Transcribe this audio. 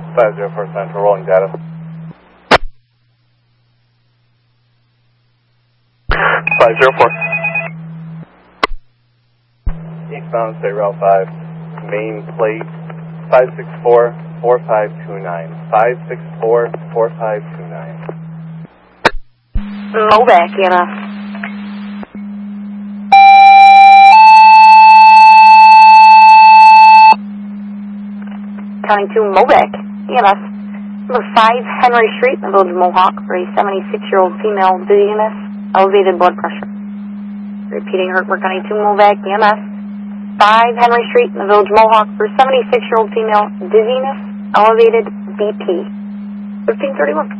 504 Central, rolling data. 504. Eastbound State Route 5, main plate 564-4529. 564-4529. Movac, EMS. County 2, Movac, EMS. Number 5, Henry Street, in the Village of Mohawk, for a 76-year-old female dizziness, elevated blood pressure. Repeating, Herkimer County 2, Movac, EMS. 5 Henry Street, in the Village of Mohawk, for 76-year-old female dizziness, elevated BP. 1531.